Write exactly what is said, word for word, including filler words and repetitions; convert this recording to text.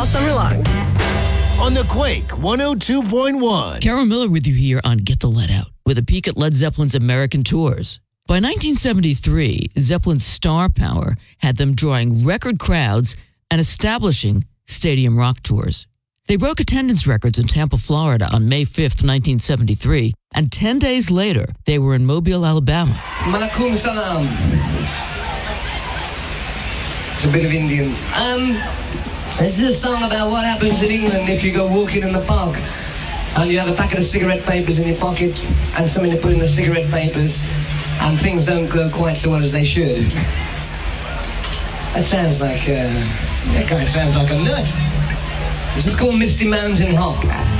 all summer long. On the Quake one oh two point one. Carol Miller with you here on Get the Let Out with a peek at Led Zeppelin's American tours. By nineteen seventy-three, Zeppelin's star power had them drawing record crowds and establishing stadium rock tours. They broke attendance records in Tampa, Florida on May fifth, nineteen seventy-three, and ten days later, they were in Mobile, Alabama. Malakum salam. It's a bit of Indian. Um, this is a song about what happens in England if you go walking in the park and you have a packet of cigarette papers in your pocket and something to put in the cigarette papers and things don't go quite so well as they should. That sounds like, uh, that guy sounds like a nut. This is called Misty Mountain Hop.